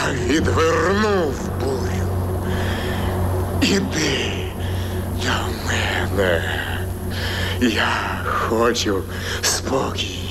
відвернув бурю. Іди до мене. Я хочу спокій.